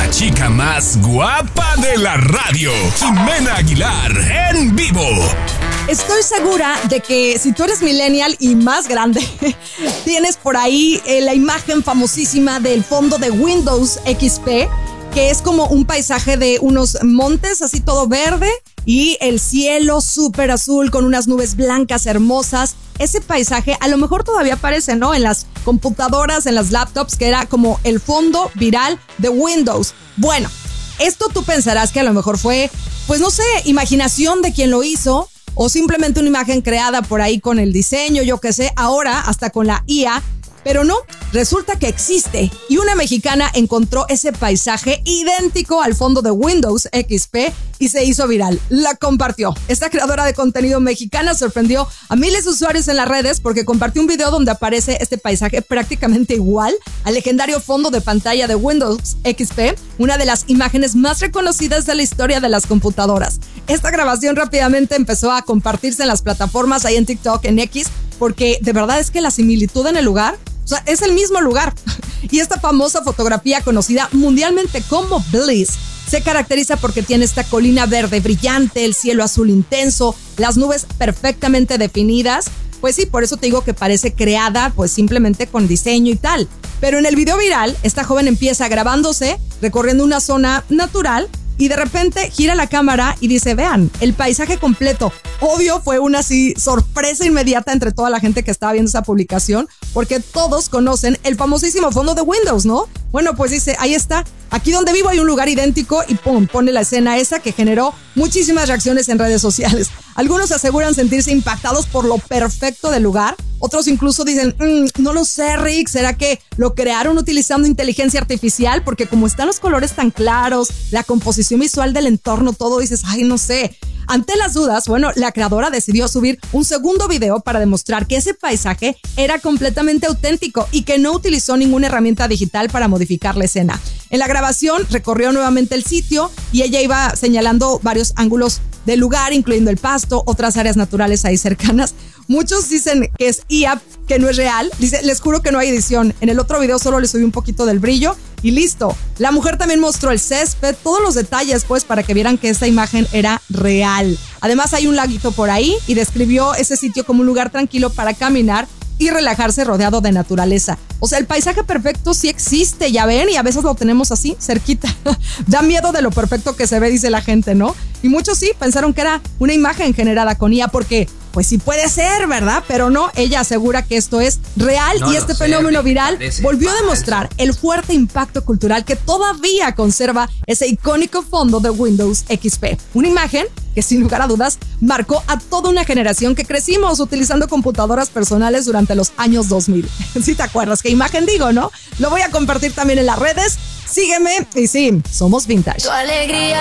la chica más guapa de la radio, Ximena Aguilar, en vivo. Estoy segura de que si tú eres millennial y más grande, tienes por ahí la imagen famosísima del fondo de Windows XP, que es como un paisaje de unos montes así todo verde y el cielo súper azul con unas nubes blancas hermosas. Ese paisaje a lo mejor todavía aparece, ¿no? En las computadoras, en las laptops, que era como el fondo viral de Windows. Bueno, esto tú pensarás que a lo mejor fue, pues no sé, imaginación de quien lo hizo o simplemente una imagen creada por ahí con el diseño, yo qué sé, ahora hasta con la IA. Pero no, resulta que existe y una mexicana encontró ese paisaje idéntico al fondo de Windows XP y se hizo viral. La compartió. Esta creadora de contenido mexicana sorprendió a miles de usuarios en las redes porque compartió un video donde aparece este paisaje prácticamente igual al legendario fondo de pantalla de Windows XP, una de las imágenes más reconocidas de la historia de las computadoras. Esta grabación rápidamente empezó a compartirse en las plataformas, ahí en TikTok, en X, porque de verdad es que la similitud en el lugar, o sea, es el mismo lugar. Y esta famosa fotografía conocida mundialmente como Bliss se caracteriza porque tiene esta colina verde brillante, el cielo azul intenso, las nubes perfectamente definidas. Pues sí, por eso te digo que parece creada pues simplemente con diseño y tal. Pero en el video viral, esta joven empieza grabándose, recorriendo una zona natural, y de repente gira la cámara y dice, vean, el paisaje completo. Obvio, fue una así sorpresa inmediata entre toda la gente que estaba viendo esa publicación, porque todos conocen el famosísimo fondo de Windows, ¿no? Bueno, pues dice, ahí está. Aquí donde vivo hay un lugar idéntico y pum, pone la escena esa que generó muchísimas reacciones en redes sociales. Algunos aseguran sentirse impactados por lo perfecto del lugar. Otros incluso dicen, no lo sé, Rick, ¿será que lo crearon utilizando inteligencia artificial? Porque como están los colores tan claros, la composición visual del entorno, todo, dices, ay, no sé. Ante las dudas, bueno, la creadora decidió subir un segundo video para demostrar que ese paisaje era completamente auténtico y que no utilizó ninguna herramienta digital para modificar la escena. En la grabación recorrió nuevamente el sitio y ella iba señalando varios ángulos del lugar, incluyendo el pasto, otras áreas naturales ahí cercanas. Muchos dicen que es IA, que no es real. Dice, les juro que no hay edición. En el otro video solo le subí un poquito del brillo y listo. La mujer también mostró el césped, todos los detalles pues para que vieran que esta imagen era real. Además hay un laguito por ahí y describió ese sitio como un lugar tranquilo para caminar y relajarse rodeado de naturaleza. O sea, el paisaje perfecto sí existe, ya ven, y a veces lo tenemos así, cerquita. Da miedo de lo perfecto que se ve, dice la gente, ¿no? Y muchos sí pensaron que era una imagen generada con IA porque, pues sí puede ser, ¿verdad? Pero no, ella asegura que esto es real y este fenómeno viral volvió a demostrar el fuerte impacto cultural que todavía conserva ese icónico fondo de Windows XP. Una imagen que sin lugar a dudas marcó a toda una generación que crecimos utilizando computadoras personales durante los años 2000. ¿Sí te acuerdas qué imagen digo, no? Lo voy a compartir también en las redes. Sígueme y sí, somos vintage. Tu alegría.